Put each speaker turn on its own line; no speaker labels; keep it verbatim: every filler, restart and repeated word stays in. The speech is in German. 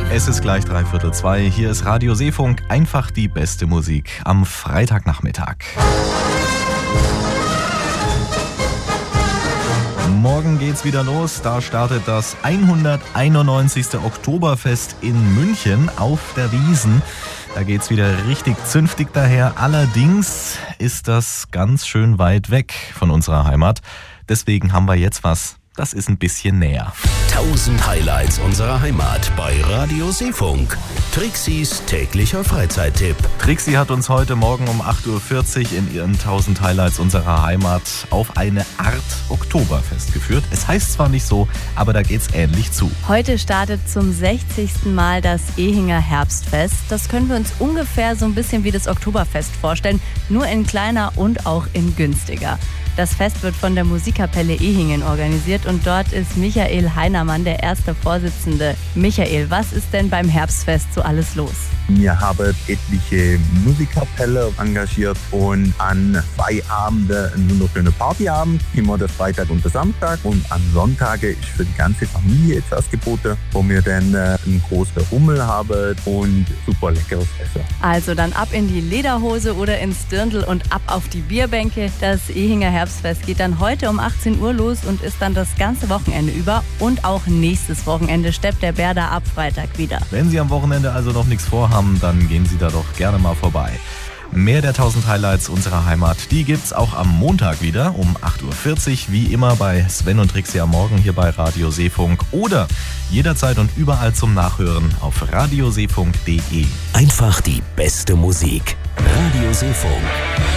Es ist gleich dreiviertel zwei. Hier ist Radio Seefunk. Einfach die beste Musik am Freitagnachmittag. Morgen geht's wieder los. Da startet das hunderteinundneunzigste Oktoberfest in München auf der Wiesn. Da geht's wieder richtig zünftig daher. Allerdings ist das ganz schön weit weg von unserer Heimat. Deswegen haben wir jetzt was, das ist ein bisschen näher.
tausend Highlights unserer Heimat bei Radio Seefunk. Trixis täglicher Freizeittipp.
Trixi hat uns heute Morgen um acht Uhr vierzig in ihren tausend Highlights unserer Heimat auf eine Art Oktoberfest geführt. Es heißt zwar nicht so, aber da geht's ähnlich zu.
Heute startet zum sechzigsten Mal das Ehinger Herbstfest. Das können wir uns ungefähr so ein bisschen wie das Oktoberfest vorstellen, nur in kleiner und auch in günstiger. Das Fest wird von der Musikkapelle Ehingen organisiert und dort ist Michael Heinermann der erste Vorsitzende. Michael, was ist denn beim Herbstfest so alles los?
Wir haben etliche Musikkapelle engagiert und an zwei Abenden einen wunderschönen Partyabend, immer der Freitag und der Samstag. Und an Sonntage ist für die ganze Familie etwas geboten, wo wir dann einen großen Hummel haben und super leckeres Essen.
Also dann ab in die Lederhose oder ins Dirndl und ab auf die Bierbänke. Das Ehinger Herbstfest geht dann heute um achtzehn Uhr los und ist dann das ganze Wochenende über. Und auch nächstes Wochenende steppt der Bär da ab Freitag wieder.
Wenn Sie am Wochenende also noch nichts vorhaben, dann gehen Sie da doch gerne mal vorbei. Mehr der tausend Highlights unserer Heimat, die gibt's auch am Montag wieder um acht Uhr vierzig, wie immer bei Sven und Trixi am Morgen hier bei Radio Seefunk oder jederzeit und überall zum Nachhören auf radioseefunk punkt de.
Einfach die beste Musik. Radio Seefunk.